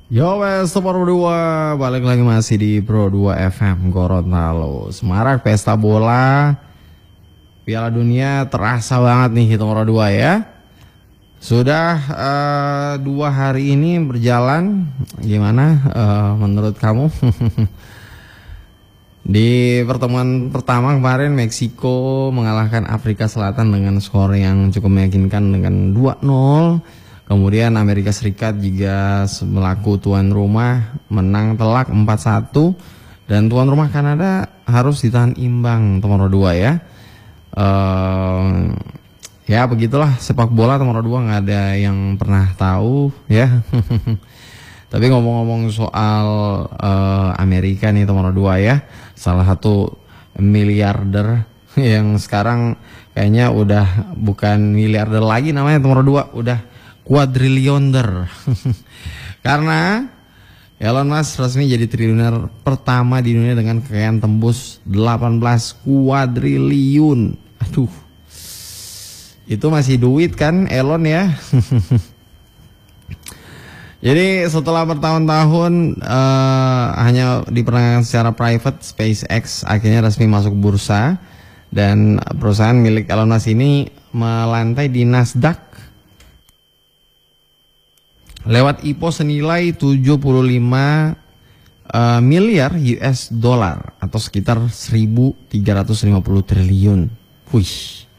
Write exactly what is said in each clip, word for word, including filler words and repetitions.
Yo wes Pro dua balik lagi masih di Pro dua F M Gorontalo. Semarak pesta bola Piala Dunia terasa banget nih hitung Pro dua ya. Sudah uh, dua hari ini berjalan, gimana uh, menurut kamu? Di pertemuan pertama kemarin Meksiko mengalahkan Afrika Selatan dengan skor yang cukup meyakinkan dengan dua nol. Kemudian Amerika Serikat juga selaku tuan rumah menang telak empat satu. Dan tuan rumah Kanada harus ditahan imbang nomor dua ya. uh, Ya begitulah sepak bola nomor dua, nggak ada yang pernah tahu ya. Tapi ngomong-ngomong soal uh, Amerika nih nomor dua ya, salah satu miliarder yang sekarang kayaknya udah bukan miliarder lagi namanya nomor dua, udah quadrillioner. Karena Elon Musk resmi jadi triliuner pertama di dunia dengan kekayaan tembus delapan belas kuadriliun. Aduh, itu masih duit kan Elon ya. Jadi setelah bertahun-tahun uh, hanya diperdayakan secara private, SpaceX akhirnya resmi masuk bursa. Dan perusahaan milik Elon Musk ini melantai di Nasdaq lewat I P O senilai tujuh puluh lima uh, miliar U S dollar atau sekitar seribu tiga ratus lima puluh triliun. Wih.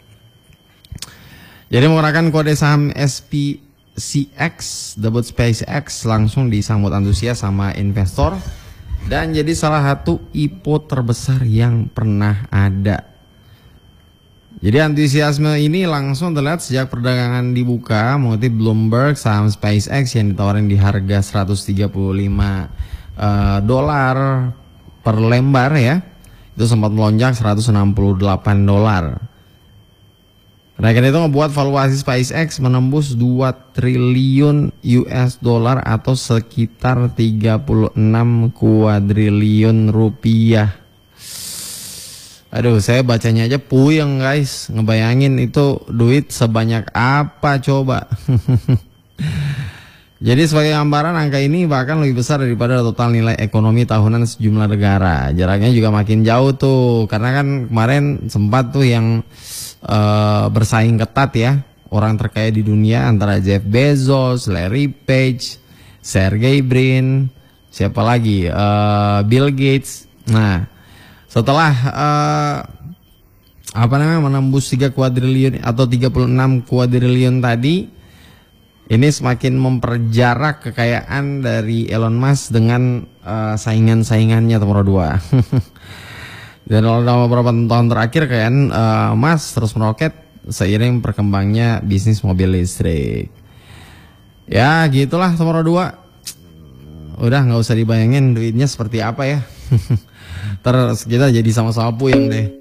Jadi menggunakan kode saham S P C X, debut SpaceX langsung disambut antusias sama investor dan jadi salah satu I P O terbesar yang pernah ada. Jadi antusiasme ini langsung terlihat sejak perdagangan dibuka. Mengutip Bloomberg, saham SpaceX yang ditawarin di harga seratus tiga puluh lima uh, dolar per lembar ya, itu sempat melonjak seratus enam puluh delapan dolar. Kenaikan itu membuat valuasi SpaceX menembus dua triliun U S dollar atau sekitar tiga puluh enam kuadriliun rupiah. Aduh, saya bacanya aja puyeng guys, ngebayangin itu duit sebanyak apa coba. Jadi sebagai gambaran, angka ini bahkan lebih besar daripada total nilai ekonomi tahunan sejumlah negara. Jaraknya juga makin jauh tuh, karena kan kemarin sempat tuh yang uh, bersaing ketat ya, orang terkaya di dunia antara Jeff Bezos, Larry Page, Sergey Brin, siapa lagi, uh, Bill Gates. Nah, setelah uh, apa namanya menembus tiga kuadriliun atau tiga puluh enam kuadriliun tadi, ini semakin memperjarak kekayaan dari Elon Musk dengan uh, saingan-saingannya nomor dua. Dan dalam beberapa tahun terakhir kekayaan uh, Musk terus meroket seiring perkembangnya bisnis mobil listrik. Ya gitulah nomor dua. Udah nggak usah dibayangin duitnya seperti apa ya. Terus kita jadi sama-sama puyeng deh.